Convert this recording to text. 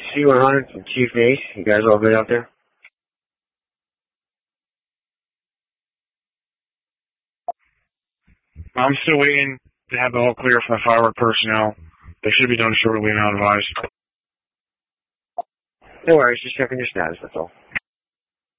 C-100 and Chief Nate, you guys all good out there? I'm still waiting to have the all clear from the firework personnel. They should be done shortly now, advised. No worries, just checking your status, that's all.